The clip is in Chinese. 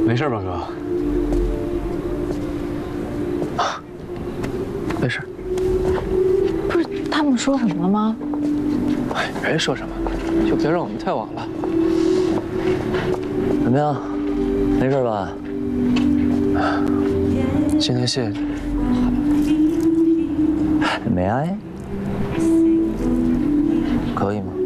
没事吧，哥？ 没事。 不是他们说什么了吗？ 哎，没说什么，就别让我们太晚了。 怎么样？没事吧？ 今天谢谢你。 May I？可以吗？